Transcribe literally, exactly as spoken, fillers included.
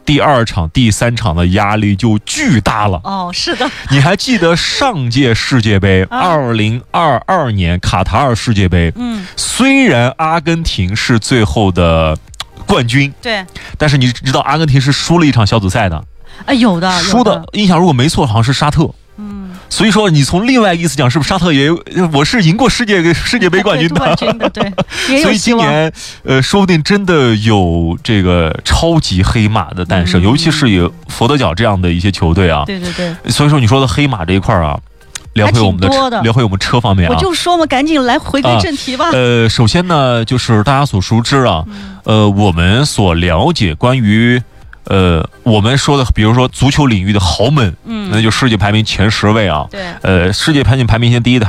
第二场、第三场的压力就巨大了。 哦，是的。 你还记得上届世界杯，二零二二年卡塔尔世界杯， 嗯， 虽然阿根廷是最后的冠军， 对， 但是你知道阿根廷是输了一场小组赛的， 啊，有的， 输的印象如果没错，好像是沙特。 嗯， 所以说你从另外一个意思讲，是不是沙特也我是赢过世界世界杯冠军的？ 冠军的，对，也有希望。 所以今年呃，说不定真的有这个超级黑马的诞生，嗯、尤其是有佛得角这样的一些球队啊。 对对对。 所以说你说的黑马这一块啊，聊回我们的, 的聊回我们车方面啊。 我就说嘛，赶紧来回归正题吧。 啊、呃，首先呢，就是大家所熟知啊，嗯、呃，我们所了解关于。呃，我们说的，比如说足球领域的豪门，嗯，那就世界排名前十位啊。 对， 呃，世界排名排名前第一的。